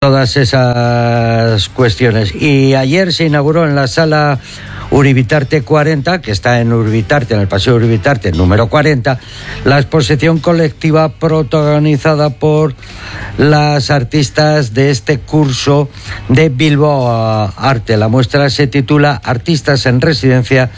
todas esas cuestiones. Y ayer se inauguró en la sala Uribitarte 40, que está en Uribitarte, en el Paseo Uribitarte número 40, la exposición colectiva protagonizada por las artistas de este curso de Bilbao Arte. La muestra se titula Artistas en Residencia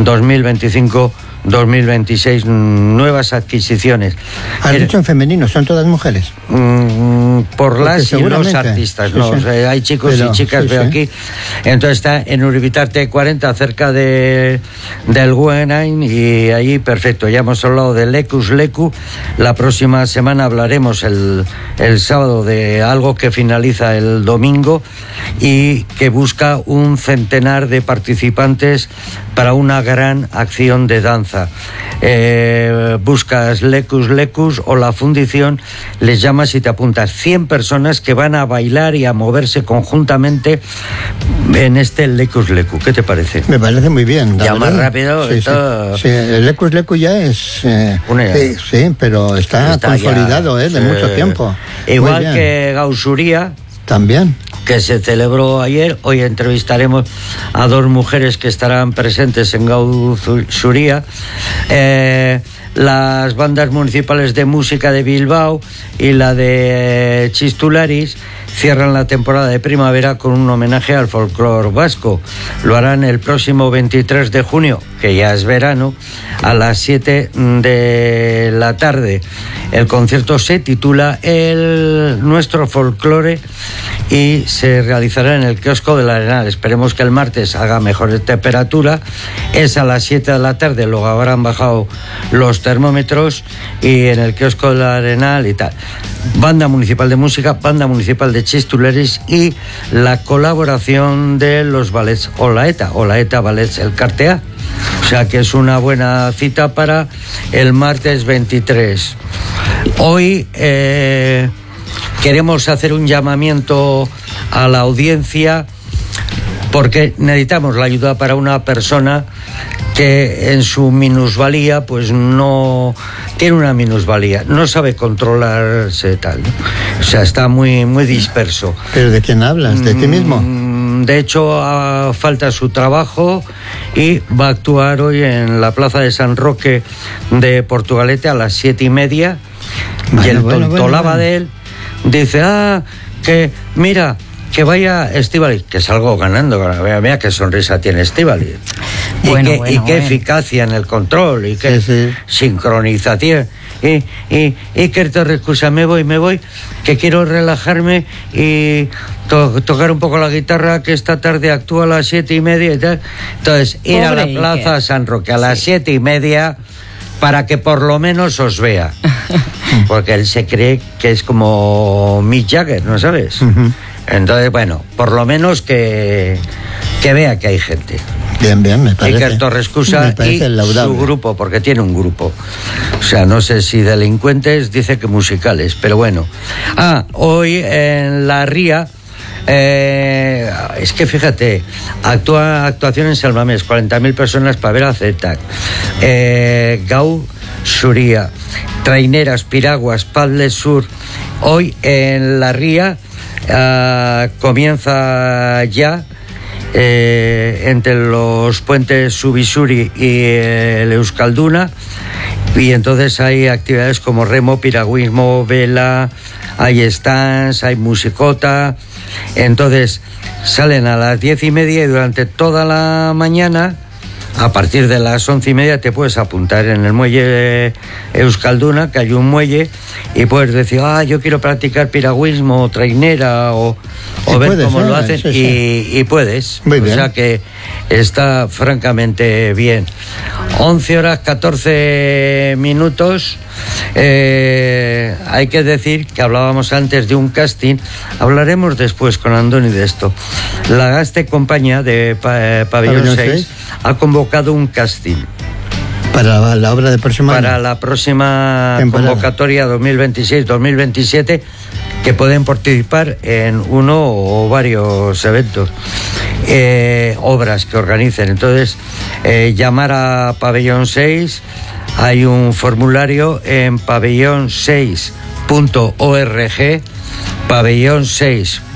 2025-2026, nuevas adquisiciones. Has dicho en femenino, ¿son todas mujeres? Por las y los artistas, sí, no, sí. Hay chicos y chicas, sí, veo aquí. Entonces está en Uribitarte 40, cerca del Guggenheim, y allí perfecto. Ya hemos hablado de Lecus Lecu. La próxima semana hablaremos el sábado de algo que finaliza el domingo y que busca un centenar de participantes para una gran acción de danza. Buscas Lecus o la fundición, les llamas y te apuntas. 100 personas que van a bailar y a moverse conjuntamente en este Lecus Lecu. ¿Qué te parece? Me parece muy bien. Ya más rápido. Sí, todo... sí, el Lecus Lecu ya es... sí, pero está consolidado ya, de mucho tiempo. Igual que Gausuría. También. Que se celebró ayer. Hoy entrevistaremos a 2 mujeres que estarán presentes en Gausuría. Las bandas municipales de música de Bilbao y la de Chistularis cierran la temporada de primavera con un homenaje al folclore vasco. Lo harán el próximo 23 de junio, que ya es verano, a las 7 de la tarde. El concierto se titula Nuestro Folclore y se realizará en el kiosco del Arenal. Esperemos que el martes haga mejor temperatura. Es a las 7 de la tarde, luego habrán bajado los termómetros, y en el kiosco del Arenal y tal. Banda Municipal de Música, Banda Municipal de Chistuleris y la colaboración de los ballets Olaeta Ballets El Cartea. O sea que es una buena cita para el martes 23. Hoy queremos hacer un llamamiento a la audiencia porque necesitamos la ayuda para una persona que en su minusvalía pues no tiene una minusvalía, no sabe controlarse tal, ¿no? O sea, está muy disperso. ¿Pero de quién hablas? ¿De ti mismo? De hecho, falta su trabajo y va a actuar hoy en la Plaza de San Roque de Portugalete a las 7:30. Y el tontolaba de él dice, que mira, que vaya Estíbaliz, que salgo ganando. Mira qué sonrisa tiene Estíbaliz. Y qué eficacia en el control, y qué sincronización. Y que te excusa, me voy, que quiero relajarme y tocar un poco la guitarra, que esta tarde actúa a las 7:30 y tal. Entonces, ir a la Plaza San Roque a las 7:30 para que por lo menos os vea. Porque él se cree que es como Mick Jagger, ¿no sabes? Uh-huh. Entonces, bueno, por lo menos que vea que hay gente. Bien, me parece. Iker Torrescusa y su grupo, porque tiene un grupo. O sea, no sé si delincuentes, dice que musicales, pero bueno. Hoy en la Ría, es que fíjate, actuación en Salmamés, 40.000 personas para ver a Zetac. Gau Suría, Traineras, Piraguas, Padle Sur. Hoy en la Ría comienza ya entre los puentes Subisuri y el Euskalduna, y entonces hay actividades como remo, piragüismo, vela, hay stands, hay musicota. Entonces salen a las 10:30 y durante toda la mañana, a partir de las 11:30, te puedes apuntar en el muelle Euskalduna, que hay un muelle, y puedes decir, yo quiero practicar piragüismo o trainera o ver cómo lo hacen, y puedes. Muy bien. O sea que está francamente bien. 11:14. Hay que decir que hablábamos antes de un casting, hablaremos después con Andoni de esto. La Gaste Compañía de Pabellón 6 ha convocado un casting para la obra de próxima año. Para la próxima convocatoria 2026-2027, que pueden participar en uno o varios eventos, obras que organicen. Entonces, llamar a Pabellón 6, hay un formulario en pabellon6.org, pabellon6